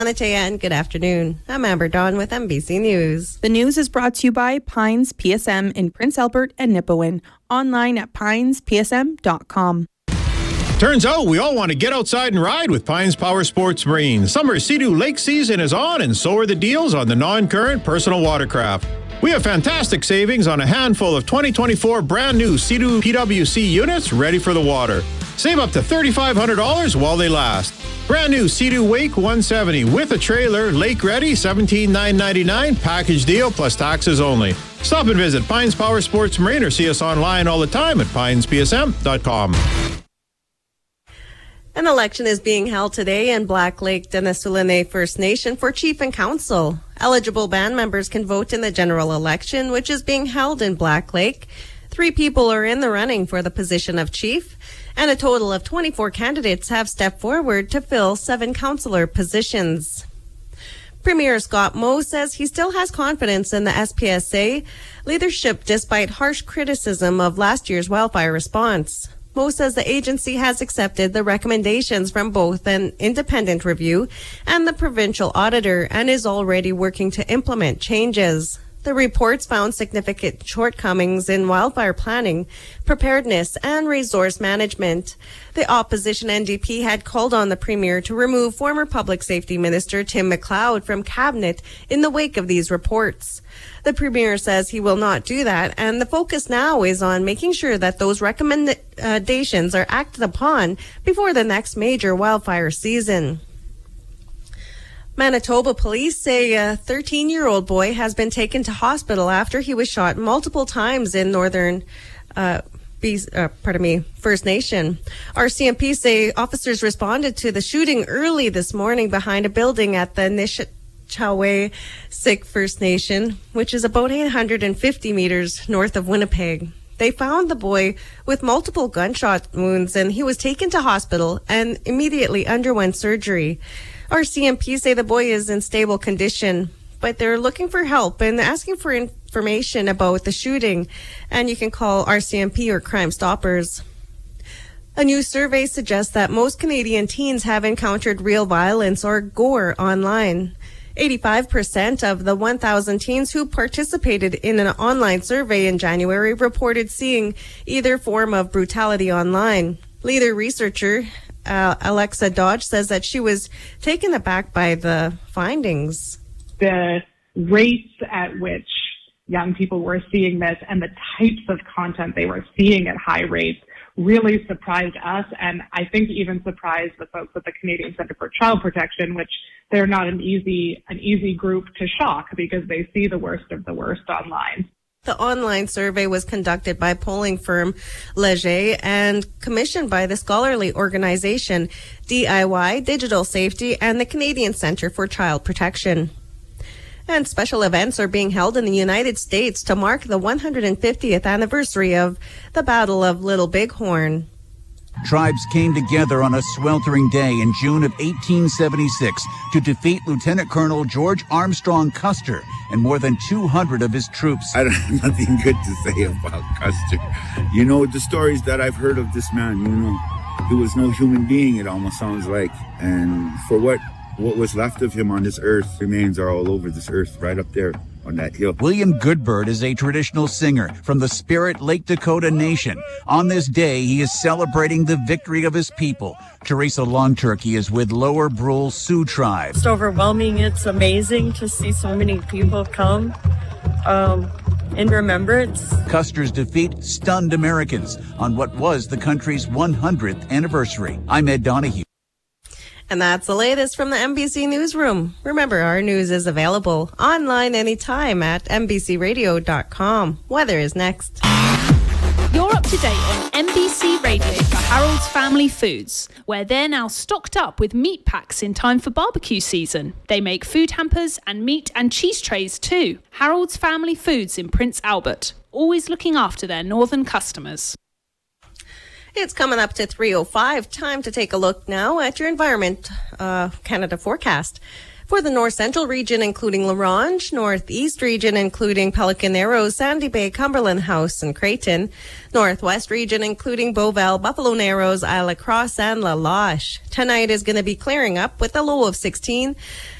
And good afternoon. I'm Amber Dawn with NBC News. The news is brought to you by Pines PSM in Prince Albert and Nipawin. Online at pinespsm.com. Turns out we all want to get outside and ride with Pines Power Sports Marine. Summer Sea-Doo lake season is on, and so are the deals on the non-current personal watercraft. We have fantastic savings on a handful of 2024 brand new Sea-Doo PWC units ready for the water. Save up to $3,500 while they last. Brand new Sea-Doo Wake 170 with a trailer, lake ready, $17,999, package deal plus taxes only. Stop and visit Pines Power Sports Marine or see us online all the time at pinespsm.com. An election is being held today in Black Lake Denisoulin First Nation for chief and council. Eligible band members can vote in the general election, which is being held in Black Lake. 3 people are in the running for the position of chief, and a total of 24 candidates have stepped forward to fill 7 councillor positions. Premier Scott Moe says he still has confidence in the SPSA leadership despite harsh criticism of last year's wildfire response. Moe says the agency has accepted the recommendations from both an independent review and the provincial auditor and is already working to implement changes. The reports found significant shortcomings in wildfire planning, preparedness, and resource management. The opposition NDP had called on the Premier to remove former Public Safety Minister Tim McLeod from Cabinet in the wake of these reports. The Premier says he will not do that, and the focus now is on making sure that those recommendations are acted upon before the next major wildfire season. Manitoba police say a 13-year-old boy has been taken to hospital after he was shot multiple times in northern First Nation. RCMP say officers responded to the shooting early this morning behind a building at the Nishichaway Sikh First Nation, which is about 850 meters north of Winnipeg. They found the boy with multiple gunshot wounds, and he was taken to hospital and immediately underwent surgery. RCMP say the boy is in stable condition, but they're looking for help and asking for information about the shooting, and you can call RCMP or Crime Stoppers. A new survey suggests that most Canadian teens have encountered real violence or gore online. 85% of the 1,000 teens who participated in an online survey in January reported seeing either form of brutality online. Leader researcher Alexa Dodge says that she was taken aback by the findings. The rates at which young people were seeing this and the types of content they were seeing at high rates really surprised us, and I think even surprised the folks at the Canadian Centre for Child Protection, which they're not an easy group to shock because they see the worst of the worst online. The online survey was conducted by polling firm Leger and commissioned by the scholarly organization DIY Digital Safety and the Canadian Centre for Child Protection. And special events are being held in the United States to mark the 150th anniversary of the Battle of Little Bighorn. Tribes came together on a sweltering day in June of 1876 to defeat Lieutenant Colonel George Armstrong Custer and more than 200 of his troops. I don't have nothing good to say about Custer. You know, the stories that I've heard of this man, he was no human being, it almost sounds like. And for what was left of him on this earth, remains are all over this earth, right up there on that hill. William Goodbird is a traditional singer from the Spirit Lake Dakota Nation. On this day, he is celebrating the victory of his people. Teresa Longturkey is with Lower Brule Sioux Tribe. It's overwhelming. It's amazing to see so many people come in remembrance. Custer's defeat stunned Americans on what was the country's 100th anniversary. I'm Ed Donahue. And that's the latest from the NBC Newsroom. Remember, our news is available online anytime at NBCRadio.com. Weather is next. You're up to date on NBC Radio for Harold's Family Foods, where they're now stocked up with meat packs in time for barbecue season. They make food hampers and meat and cheese trays too. Harold's Family Foods in Prince Albert, always looking after their northern customers. It's coming up to 3:05. Time to take a look now at your Environment Canada forecast. For the North Central region, including La Ronge, Northeast region, including Pelican Arrows, Sandy Bay, Cumberland House, and Creighton, Northwest region, including Beauval, Buffalo Narrows, Isle Cross, and La Loche. Tonight is going to be clearing up with a low of 16.